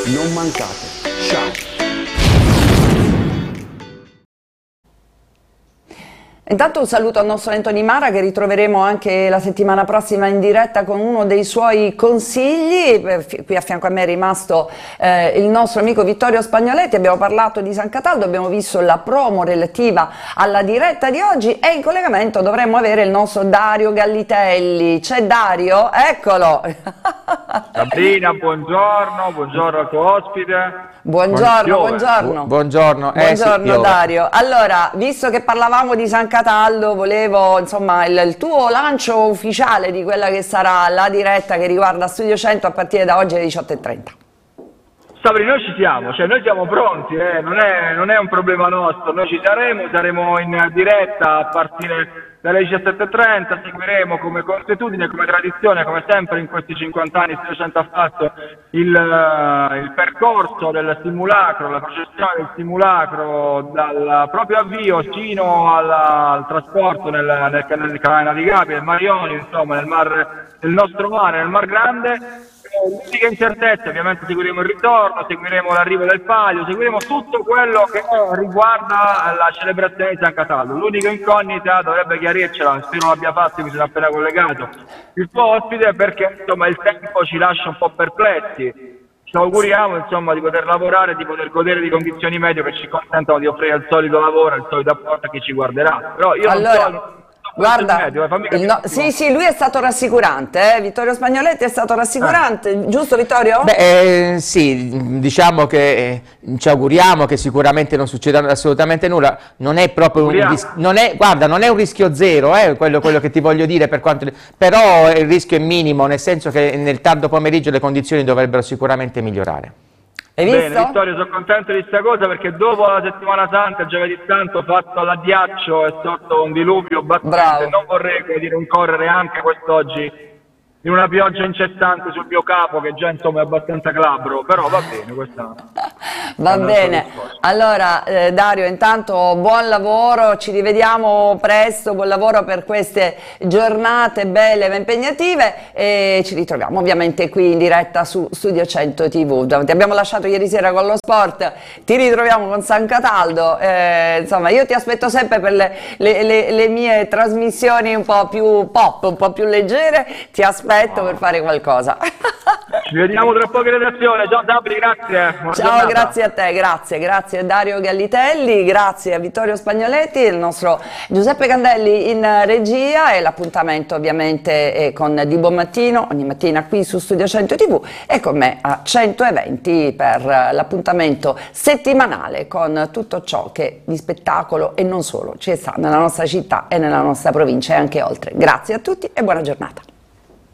Non mancate. Ciao. Intanto un saluto al nostro Anthony Mara, che ritroveremo anche la settimana prossima in diretta con uno dei suoi consigli. Qui a fianco a me è rimasto il nostro amico Vittorio Spagnoletti. Abbiamo parlato di San Cataldo, abbiamo visto la promo relativa alla diretta di oggi e in collegamento dovremmo avere il nostro Dario Gallitelli. C'è Dario? Eccolo! Sabrina, buongiorno al tuo ospite. Buongiorno. Buongiorno Buongiorno Dario. Allora, visto che parlavamo di San Cataldo, volevo insomma il tuo lancio ufficiale di quella che sarà la diretta che riguarda Studio 100 a partire da oggi alle 18:30. Sabri, noi ci siamo, cioè noi siamo pronti, non è un problema nostro, noi ci saremo in diretta a partire dalle 17:30, seguiremo come consuetudine, come tradizione, come sempre in questi 50 anni Studio 100 ha fatto il percorso del simulacro, la processione del simulacro dal proprio avvio fino al trasporto nel canale navigabile, Marioni, insomma nel nostro mare, nel Mar Grande. L'unica incertezza, ovviamente seguiremo il ritorno, seguiremo l'arrivo del palio, seguiremo tutto quello che riguarda la celebrazione di San Cataldo. L'unica incognita dovrebbe chiarircela, spero non l'abbia fatto, mi sono appena collegato, il tuo ospite, perché insomma il tempo ci lascia un po' perplessi. Ci auguriamo insomma di poter lavorare, di poter godere di condizioni meteo che ci consentano di offrire il solito lavoro, il solito apporto a chi ci guarderà. Però io guarda, sì, lui è stato rassicurante, Vittorio Spagnoletti è stato rassicurante, giusto Vittorio? Beh, sì, diciamo che ci auguriamo che sicuramente non succeda assolutamente nulla, non è proprio guarda, non è un rischio zero, quello che ti voglio dire, però il rischio è minimo, nel senso che nel tardo pomeriggio le condizioni dovrebbero sicuramente migliorare. Hai visto? Bene Vittorio, sono contento di questa cosa perché dopo la settimana santa, il giovedì santo fatto all'addiaccio e sotto un diluvio battente, non vorrei incorrere anche quest'oggi in una pioggia incessante sul mio capo che già insomma è abbastanza glabro, però va bene questa. Va bene, allora Dario, intanto buon lavoro, ci rivediamo presto, buon lavoro per queste giornate belle e impegnative e ci ritroviamo ovviamente qui in diretta su Studio 100 TV. Ti abbiamo lasciato ieri sera con lo sport, ti ritroviamo con San Cataldo, insomma io ti aspetto sempre per le mie trasmissioni un po' più pop, un po' più leggere, ti aspetto per fare qualcosa. Ci vediamo tra poche redazioni, ciao Sabri, grazie. Ciao, grazie a te, grazie a Dario Gallitelli, grazie a Vittorio Spagnoletti, il nostro Giuseppe Candelli in regia e l'appuntamento ovviamente è con Di Buon Mattino, ogni mattina qui su Studio 100 TV e con me a 120 per l'appuntamento settimanale con tutto ciò che di spettacolo e non solo ci sta nella nostra città e nella nostra provincia e anche oltre. Grazie a tutti e buona giornata.